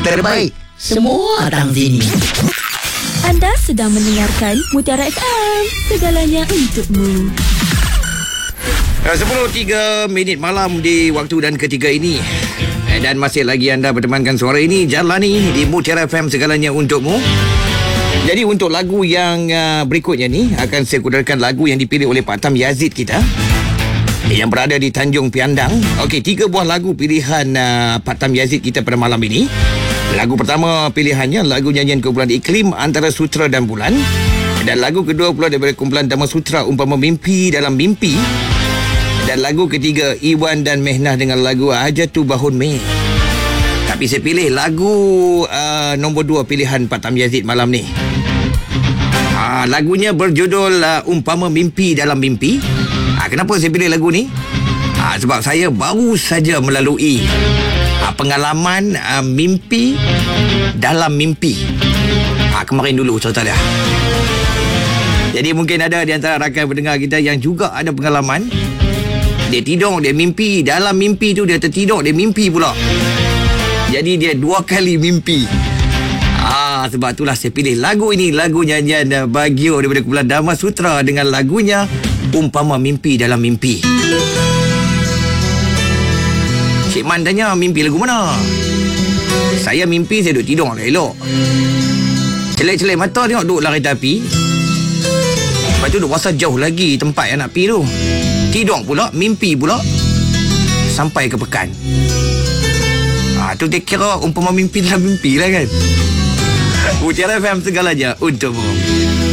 terbaik, semua datang sini. Anda sedang mendengarkan Mutiara FM, segalanya untukmu. 10.03 malam di waktu dan ketika ini. Dan masih lagi anda bertemankan suara ini, jalani di Mutiara FM, segalanya untukmu. Jadi untuk lagu yang berikutnya ni akan saya kudarkan lagu yang dipilih oleh Pak Tam Yazid kita yang berada di Tanjung Piandang. Okey, 3 buah lagu pilihan Pak Tam Yazid kita pada malam ini. Lagu pertama pilihannya lagu nyanyian kumpulan Iklim antara Sutera dan Bulan. Dan lagu kedua pula daripada kumpulan Dhamma Sutra Umpama Mimpi Dalam Mimpi. Dan lagu ketiga Iwan dan Mehnah dengan lagu Hajatu Bahun Mei. Tapi saya pilih lagu nombor 2 pilihan Pak Tam Yazid malam ni. Lagunya berjudul Umpama Mimpi Dalam Mimpi. Kenapa saya pilih lagu ni? Sebab saya baru saja melalui pengalaman mimpi dalam mimpi. Kemarin dulu contoh dia. Jadi mungkin ada di antara rakan pendengar kita yang juga ada pengalaman. Dia tidur, dia mimpi. Dalam mimpi tu dia tertidur, dia mimpi pula. Jadi dia 2 kali mimpi. Sebab itulah saya pilih lagu ini. Lagu nyanyian Bagio daripada kumpulan Dhamma Sutra dengan lagunya Umpama Mimpi Dalam Mimpi. Cik Man tanya, mimpi lagu mana? Saya mimpi saya duduk tidur lah elok. Celek-celek mata tengok duduk lah kereta api. Lepas tu duduk rasa jauh lagi tempat yang nak pergi tu. Tidur pula, mimpi pula sampai ke Pekan. Tu dia kira umpama mimpi dalam mimpi lah kan. Mutiara FM, segalanya untukmu.